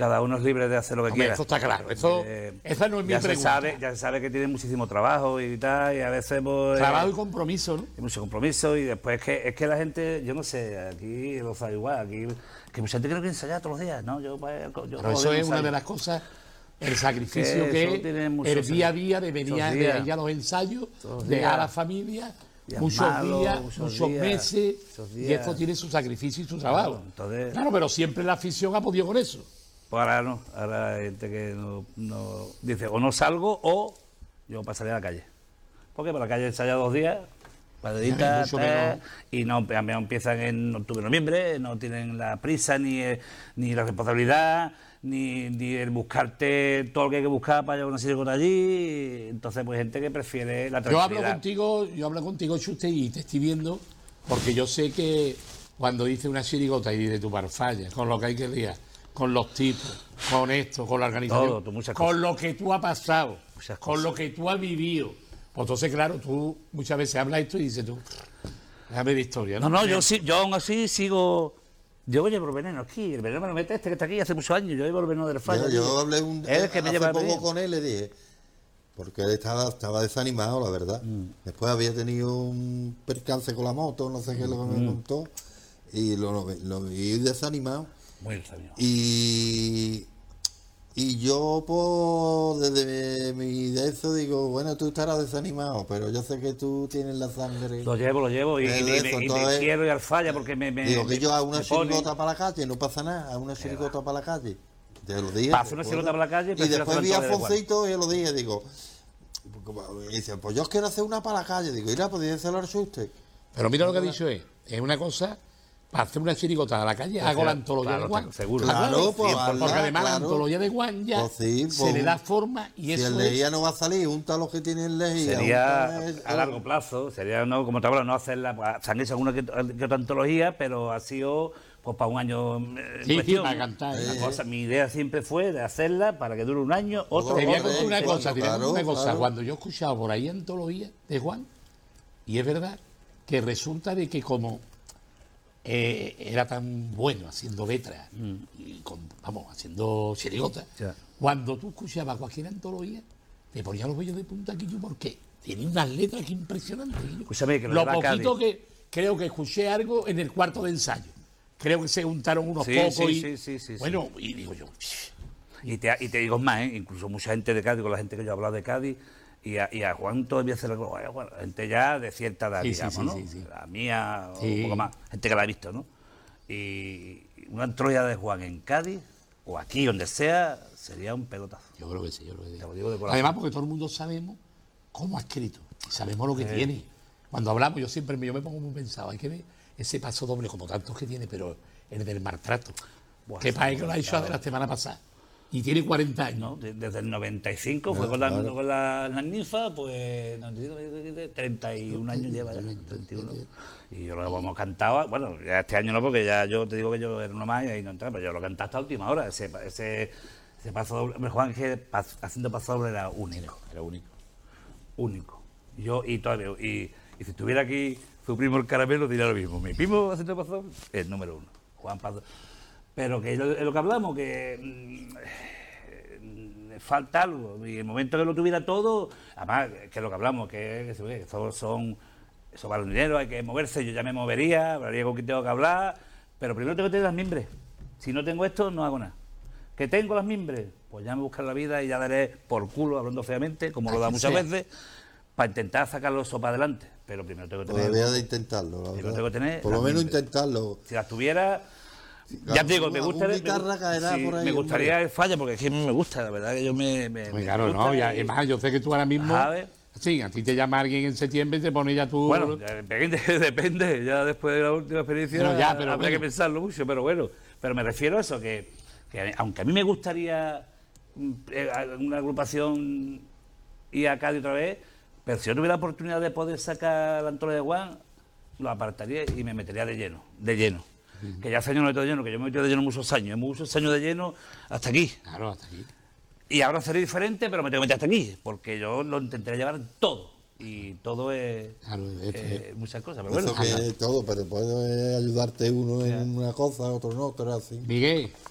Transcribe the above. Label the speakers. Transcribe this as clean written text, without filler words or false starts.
Speaker 1: Cada uno es libre de hacer lo que
Speaker 2: Hombre,
Speaker 1: quiera.
Speaker 2: eso está claro. Esa no es mi pregunta.
Speaker 1: Ya se sabe que tiene muchísimo trabajo y tal, y a veces pues,
Speaker 2: Trabajo y compromiso, ¿no?
Speaker 1: hay mucho compromiso, y después es que la gente, yo no sé, aquí lo sabe igual, aquí que mucha gente cree que ensayar todos los días, ¿no?
Speaker 2: Pero eso es una de las cosas, el sacrificio
Speaker 1: Que
Speaker 2: que
Speaker 1: tiene
Speaker 2: es,
Speaker 1: muchos
Speaker 2: el día a día de venir
Speaker 1: muchos
Speaker 2: de
Speaker 1: días.
Speaker 2: ir a los ensayos,
Speaker 1: Todos los
Speaker 2: dejar a
Speaker 1: días.
Speaker 2: la familia,
Speaker 1: Días
Speaker 2: muchos
Speaker 1: malos,
Speaker 2: días,
Speaker 1: muchos
Speaker 2: muchos
Speaker 1: días,
Speaker 2: meses,
Speaker 1: muchos
Speaker 2: y
Speaker 1: días.
Speaker 2: esto tiene su sacrificio y su trabajo.
Speaker 1: Claro, entonces-
Speaker 2: Claro, pero siempre la afición ha podido con eso.
Speaker 1: Pues ahora no, ahora hay gente que no dice, o no salgo o yo pasaré a la calle. Porque por la calle ensaya 2 días, cuadrita,
Speaker 2: Mucho menos.
Speaker 1: y no empiezan en octubre, noviembre, no tienen la prisa ni la responsabilidad, ni el buscarte todo lo que hay que buscar para llevar una chirigota allí. Entonces, pues gente que prefiere la tranquilidad.
Speaker 2: Yo hablo contigo, Chuste, y te estoy viendo, porque yo sé que cuando dices una chirigota y de tu parfalla, con lo que hay que liar, con los tipos, con esto, con la organización,
Speaker 1: Todo, muchas
Speaker 2: con
Speaker 1: cosas.
Speaker 2: lo que tú has pasado,
Speaker 1: Muchas
Speaker 2: con
Speaker 1: cosas.
Speaker 2: lo que tú has vivido. Pues entonces, claro, tú muchas veces hablas esto y dices tú, déjame de historia, ¿no?
Speaker 1: No, yo aún así sigo. Yo llevo el veneno aquí, el veneno me lo mete este que está aquí hace muchos años, yo llevo el veneno del fallo.
Speaker 3: Yo hablé
Speaker 1: Él es el que me
Speaker 3: hace
Speaker 1: lleva el
Speaker 3: poco
Speaker 1: veneno.
Speaker 3: con él, le dije, porque él estaba desanimado, la verdad. Después había tenido un percance con la moto, no sé qué es lo que me contó, y lo vi desanimado.
Speaker 1: Muy desanimado.
Speaker 3: Y yo, pues, desde de eso digo, bueno, tú estarás desanimado, pero yo sé que tú tienes la sangre.
Speaker 1: Lo llevo, y
Speaker 3: Eso,
Speaker 1: me
Speaker 3: entonces,
Speaker 1: quiero ir al falla porque me
Speaker 3: Digo que yo hago una
Speaker 1: me pone-
Speaker 3: chirigota para la calle, no pasa nada, hago una chirigota para la calle. Te lo dije.
Speaker 1: Para hacer una chirigota para la calle,
Speaker 3: Y
Speaker 1: prefiero
Speaker 3: después
Speaker 1: hacer
Speaker 3: vi a
Speaker 1: Antonio de Juan.
Speaker 3: Foncito y yo lo dije, digo, y dice, pues yo quiero hacer una para la calle. Digo, mira, podría hacerlo usted.
Speaker 2: Pero mira lo que ha dicho es una cosa, para hacer una chirigota a la calle, hago la antología
Speaker 1: claro,
Speaker 2: de Juan.
Speaker 1: seguro.
Speaker 3: Claro, pues,
Speaker 2: porque
Speaker 3: hazla,
Speaker 2: además la
Speaker 3: claro.
Speaker 2: antología de Juan ya
Speaker 3: Pues sí,
Speaker 2: se
Speaker 3: pues,
Speaker 2: le da forma y
Speaker 3: Si
Speaker 2: eso
Speaker 3: el
Speaker 2: es...
Speaker 3: lejía no va a salir, unta los que tienen lejía.
Speaker 1: Sería
Speaker 3: unta
Speaker 1: a largo plazo, sería no como te hablo, no hacerla, pues, se han hecho alguna que otra antología, pero ha sido pues para un año en
Speaker 2: Sí,
Speaker 1: cuestión,
Speaker 2: para
Speaker 1: ¿no?
Speaker 2: cantar.
Speaker 1: Una cosa, mi idea siempre fue de hacerla para que dure un año, otro.
Speaker 2: Te voy a
Speaker 3: Correcto,
Speaker 2: contar una cosa, te voy a contar
Speaker 3: claro,
Speaker 2: una cosa.
Speaker 3: claro.
Speaker 2: Cuando yo he escuchado por ahí antología de Juan, y es verdad que resulta de que como era tan bueno haciendo letras y haciendo chirigotas,
Speaker 1: Ya.
Speaker 2: cuando tú escuchabas cualquier antología, te ponías los vellos de punta aquí, porque tenía unas letras que impresionantes.
Speaker 1: Escúchame, que lo
Speaker 2: Lo
Speaker 1: de la
Speaker 2: poquito
Speaker 1: Cádiz.
Speaker 2: que creo que escuché algo en el cuarto de ensayo. Creo que se juntaron unos
Speaker 1: Sí,
Speaker 2: pocos
Speaker 1: sí,
Speaker 2: y
Speaker 1: sí.
Speaker 2: bueno, y digo yo,
Speaker 1: Y te digo más, incluso mucha gente de Cádiz, con la gente que yo he hablado de Cádiz, y a Juan todavía se le bueno, gente ya de cierta edad,
Speaker 2: Sí,
Speaker 1: digamos,
Speaker 2: sí,
Speaker 1: ¿no?
Speaker 2: sí, sí.
Speaker 1: La mía,
Speaker 2: Sí.
Speaker 1: un poco más, gente que la ha visto, ¿no? Y una antología de Juan en Cádiz, o aquí, donde sea, sería un pelotazo.
Speaker 2: yo creo que sí, yo creo que sí.
Speaker 1: Te lo digo de corazón.
Speaker 2: Además, porque todo el mundo sabemos cómo ha escrito, y sabemos lo que tiene. Cuando hablamos, yo me pongo muy pensado, hay que ver ese paso doble, como tantos que tiene, pero el del maltrato.
Speaker 1: Buah,
Speaker 2: Que parece que lo ha hecho de la semana pasada. Y tiene 40 años.
Speaker 1: ¿No? Desde el 95 fue con la ninfa, pues 31 años lleva ya, 31. Y yo lo hemos cantado, bueno, ya este año no, porque ya yo te digo que yo era uno más y ahí no entraba, pero yo lo he cantado hasta última hora. Ese paso doble, hombre, Juan, que haciendo paso doble era único.
Speaker 2: Era único.
Speaker 1: Único. Yo y todavía, y si estuviera aquí su primo el caramelo, diría lo mismo. Mi primo haciendo paso doble es el número 1, Juan Paso. Pero que lo que hablamos, que falta algo, y el momento que lo tuviera todo, además, que es lo que hablamos, que eso vale un dinero, hay que moverse, yo ya me movería, hablaría con quien tengo que hablar, pero primero tengo que tener las mimbres. Si no tengo esto, no hago nada. ¿Que tengo las mimbres? Pues ya me buscaré la vida y ya daré por culo, hablando feamente, como lo da muchas veces, para intentar sacarlo eso para adelante. Pero primero tengo que tener...
Speaker 3: Todavía de intentarlo, la
Speaker 1: Pero
Speaker 3: verdad.
Speaker 1: tengo que tener
Speaker 3: Por lo
Speaker 1: las
Speaker 3: menos
Speaker 1: mimbres.
Speaker 3: intentarlo.
Speaker 1: Si las tuviera...
Speaker 3: Claro,
Speaker 1: ya te digo, me
Speaker 3: algún
Speaker 1: gusta...
Speaker 3: guitarra caerá por ahí,
Speaker 1: me
Speaker 3: hombre.
Speaker 1: gustaría el falla, porque es que a mí me gusta, la verdad que yo me
Speaker 2: Claro,
Speaker 1: gusta
Speaker 2: no, y
Speaker 1: y-
Speaker 2: además yo sé que tú ahora mismo,
Speaker 1: ¿sabes?
Speaker 2: sí, a ti te llama alguien en septiembre y te pone ya tú...
Speaker 1: Bueno, ya depende, ya después de la última experiencia
Speaker 2: Pero ya, pero
Speaker 1: habría
Speaker 2: bueno.
Speaker 1: que pensarlo mucho, pero bueno, pero me refiero a eso, que aunque a mí me gustaría una agrupación ir a Cádiz otra vez, pero si yo tuviera la oportunidad de poder sacar la antología de Juan, lo apartaría y me metería de lleno. Que ya hace años no he metido de lleno, que yo me he metido de lleno muchos años de lleno hasta aquí.
Speaker 2: Claro, hasta aquí.
Speaker 1: Y ahora seré diferente, pero me tengo que meter hasta aquí, porque yo lo intentaré llevar todo. Y todo es
Speaker 2: Claro,
Speaker 1: muchas cosas, pero bueno.
Speaker 3: Eso que es todo, pero puede ayudarte uno en una cosa, otro en otra, así.
Speaker 2: Miguel,